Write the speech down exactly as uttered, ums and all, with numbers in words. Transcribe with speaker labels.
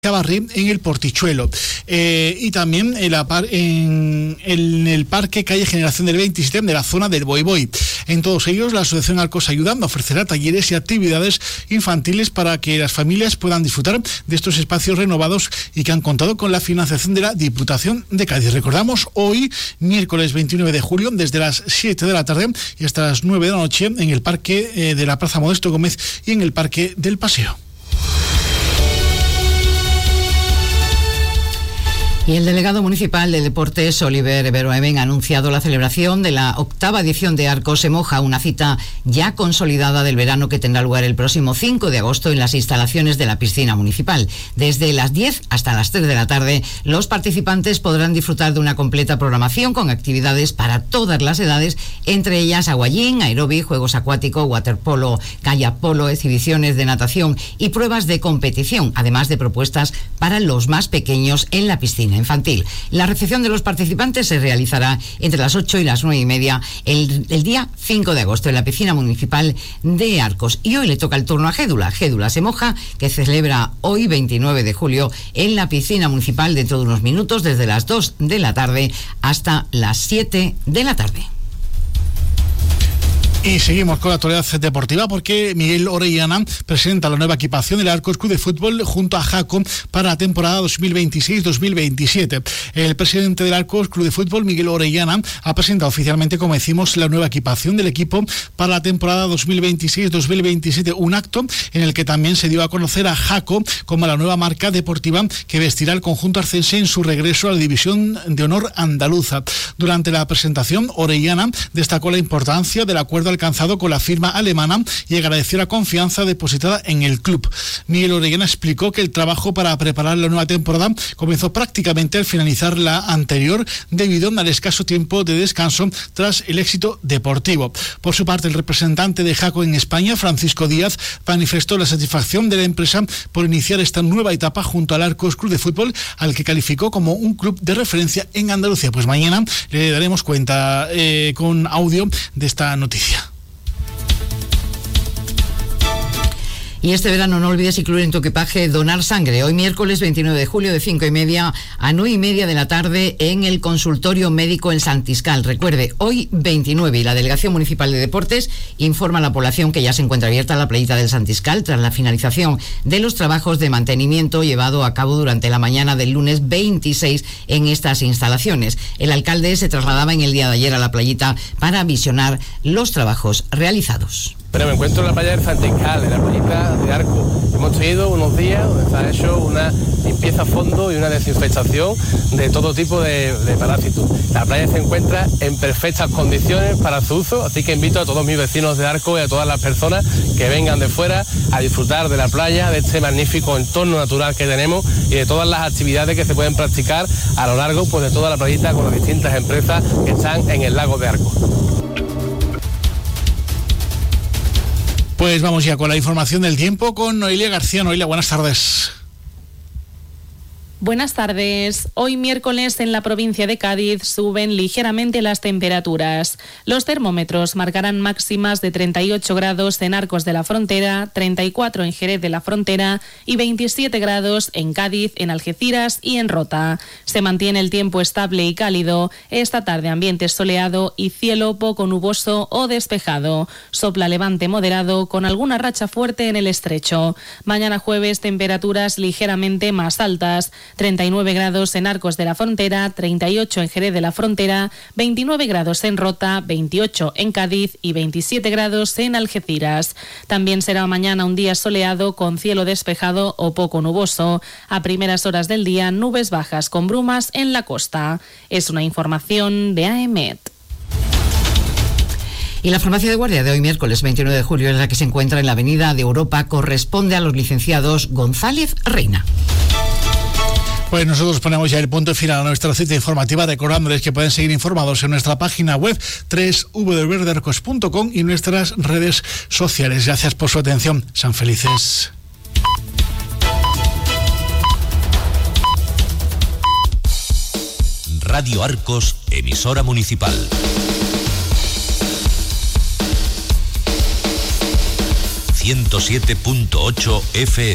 Speaker 1: Chavarrí en el Portichuelo, eh, y también en, la par, en, en el Parque Calle Generación del veintisiete de la zona del Boi Boi. En todos ellos, la Asociación Arcos Ayuda ofrecerá talleres y actividades infantiles para que las familias puedan disfrutar de estos espacios renovados y que han contado con la financiación de la Diputación de Cádiz. Recordamos, hoy, miércoles veintinueve de julio, desde las siete de la tarde y hasta las nueve de la noche, en el Parque eh, de la Plaza Modesto Gómez y en el Parque del Paseo.
Speaker 2: Y el delegado municipal de Deportes, Oliver Beroeven, ha anunciado la celebración de la octava edición de Arcos se moja, una cita ya consolidada del verano que tendrá lugar el próximo cinco de agosto en las instalaciones de la piscina municipal. Desde las diez hasta las tres de la tarde, los participantes podrán disfrutar de una completa programación con actividades para todas las edades, entre ellas aguayín, aeróbic, juegos acuáticos, waterpolo, kayak polo, exhibiciones de natación y pruebas de competición, además de propuestas para los más pequeños en la piscina infantil. La recepción de los participantes se realizará entre las ocho y las nueve y media el, el día cinco de agosto en la piscina municipal de Arcos. Y hoy le toca el turno a Gédula. Gédula se moja, que celebra hoy veintinueve de julio en la piscina municipal dentro de unos minutos, desde las dos de la tarde hasta las siete de la tarde.
Speaker 1: Y seguimos con la actualidad deportiva porque Miguel Orellana presenta la nueva equipación del Arcos Club de Fútbol junto a Jaco para la temporada dos mil veintiséis dos mil veintisiete. El presidente del Arcos Club de Fútbol, Miguel Orellana, ha presentado oficialmente, como decimos, la nueva equipación del equipo para la temporada dos mil veintiséis dos mil veintisiete, un acto en el que también se dio a conocer a Jaco como la nueva marca deportiva que vestirá el conjunto arcense en su regreso a la División de Honor andaluza. Durante la presentación, Orellana destacó la importancia del acuerdo alcanzado con la firma alemana y agradeció la confianza depositada en el club. Miguel Orellana explicó que el trabajo para preparar la nueva temporada comenzó prácticamente al finalizar la anterior debido al escaso tiempo de descanso tras el éxito deportivo. Por su parte, el representante de Jaco en España, Francisco Díaz, manifestó la satisfacción de la empresa por iniciar esta nueva etapa junto al Arcos Club de Fútbol, al que calificó como un club de referencia en Andalucía. Pues mañana le daremos cuenta eh, con audio de esta noticia.
Speaker 2: Y este verano no olvides incluir en tu equipaje donar sangre. Hoy miércoles veintinueve de julio de cinco y media a nueve y media de la tarde en el consultorio médico en Santiscal. Recuerde, hoy veintinueve, y la Delegación Municipal de Deportes informa a la población que ya se encuentra abierta la playita del Santiscal tras la finalización de los trabajos de mantenimiento llevado a cabo durante la mañana del lunes veintiséis en estas instalaciones. El alcalde se trasladaba en el día de ayer a la playita para visionar los trabajos realizados.
Speaker 3: Bueno, me encuentro en la playa del Santiscal, en la playita de Arco. Hemos tenido unos días donde se ha hecho una limpieza a fondo y una desinfectación de todo tipo de, de parásitos. La playa se encuentra en perfectas condiciones para su uso, así que invito a todos mis vecinos de Arco y a todas las personas que vengan de fuera a disfrutar de la playa, de este magnífico entorno natural que tenemos y de todas las actividades que se pueden practicar a lo largo pues, de toda la playita con las distintas empresas que están en el lago de Arco.
Speaker 1: Pues vamos ya con la información del tiempo con Noelia García. Noelia, buenas tardes.
Speaker 4: Buenas tardes. Hoy miércoles en la provincia de Cádiz suben ligeramente las temperaturas. Los termómetros marcarán máximas de treinta y ocho grados en Arcos de la Frontera, treinta y cuatro en Jerez de la Frontera y veintisiete grados en Cádiz, en Algeciras y en Rota. Se mantiene el tiempo estable y cálido. Esta tarde ambiente soleado y cielo poco nuboso o despejado. Sopla levante moderado con alguna racha fuerte en el estrecho. Mañana jueves temperaturas ligeramente más altas. treinta y nueve grados en Arcos de la Frontera, treinta y ocho en Jerez de la Frontera, veintinueve grados en Rota, veintiocho en Cádiz y veintisiete grados en Algeciras. También será mañana un día soleado con cielo despejado o poco nuboso. A primeras horas del día, nubes bajas con brumas en la costa. Es una información de A E M E T.
Speaker 2: Y la farmacia de guardia de hoy miércoles veintinueve de julio, es la que se encuentra en la Avenida de Europa, corresponde a los licenciados González Reina.
Speaker 1: Pues nosotros ponemos ya el punto final a nuestra cita informativa, recordándoles que pueden seguir informados en nuestra página web doble u doble u doble u punto de arcos punto com y nuestras redes sociales. Gracias por su atención. Sean felices.
Speaker 5: Radio Arcos, emisora municipal. ciento siete punto ocho F M.